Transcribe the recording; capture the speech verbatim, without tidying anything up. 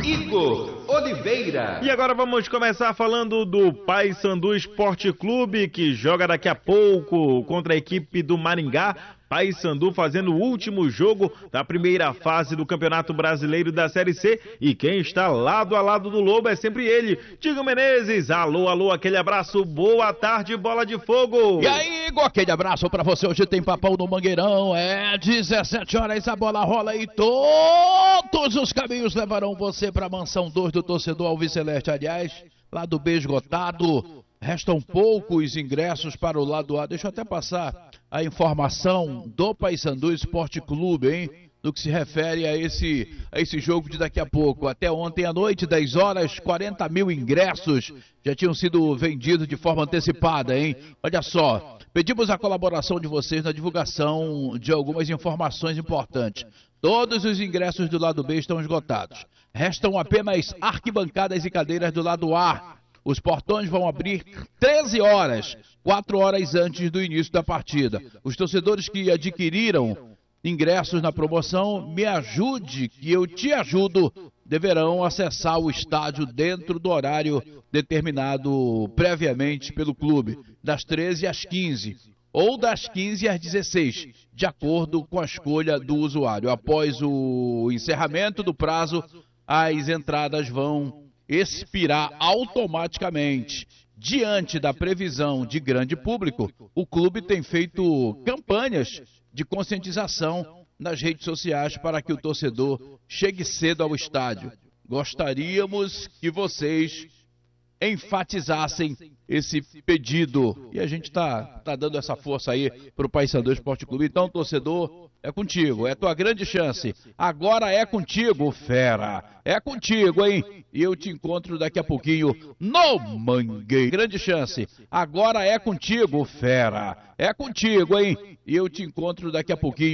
Igor Oliveira. E agora vamos começar falando do Paysandu Esporte Clube, que joga daqui a pouco contra a equipe do Maringá. Paysandu fazendo o último jogo da primeira fase do Campeonato Brasileiro da Série C. E quem está lado a lado do Lobo é sempre ele, Tigo Menezes. Alô, alô, aquele abraço, boa tarde, bola de fogo. E aí, Igor, aquele abraço pra você. Hoje tem papão no Mangueirão. É dezessete horas, a bola rola e todos os caminhos levarão você pra mansão dois do torcedor Alves Celeste. Aliás, lado B esgotado. Restam poucos ingressos para o lado A. Deixa eu até passar a informação do Paysandu Esporte Clube, hein? No que se refere a esse, a esse jogo de daqui a pouco. Até ontem à noite, dez horas, quarenta mil ingressos já tinham sido vendidos de forma antecipada, hein? Olha só, pedimos a colaboração de vocês na divulgação de algumas informações importantes. Todos os ingressos do lado B estão esgotados. Restam apenas arquibancadas e cadeiras do lado A. Os portões vão abrir treze horas, quatro horas antes do início da partida. Os torcedores que adquiriram ingressos na promoção, me ajude que eu te ajudo, deverão acessar o estádio dentro do horário determinado previamente pelo clube, das treze às quinze ou das quinze às dezesseis, de acordo com a escolha do usuário. Após o encerramento do prazo, as entradas vão expirar automaticamente. Diante da previsão de grande público, o clube tem feito campanhas de conscientização nas redes sociais para que o torcedor chegue cedo ao estádio. Gostaríamos que vocês enfatizassem esse pedido. E a gente está tá dando essa força aí para o Paysandu Esporte Clube. Então, torcedor, é contigo, é tua grande chance. Agora é contigo, fera. É contigo, hein? E eu te encontro daqui a pouquinho no Mangueirão. Grande chance. Agora é contigo, fera. É contigo, hein? E eu te encontro daqui a pouquinho